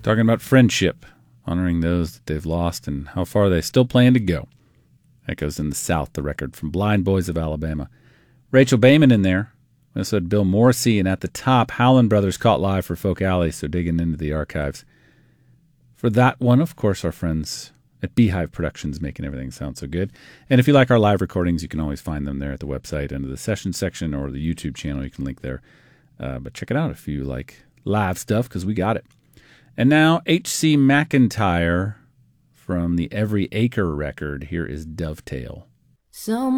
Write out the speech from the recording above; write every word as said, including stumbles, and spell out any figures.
talking about friendship, honoring those that they've lost and how far they still plan to go. Echoes in the South, the record from Blind Boys of Alabama. Rachel Bayman in there. We also had Bill Morrissey, and at the top, Howland Brothers caught live for Folk Alley, so digging into the archives. For that one, of course, our friends at Beehive Productions making everything sound so good. And if you like our live recordings, you can always find them there at the website under the session section or the YouTube channel. You can link there. Uh, but check it out if you like live stuff, because we got it. And now H C McIntyre from the Every Acre record. Here is Dovetail. So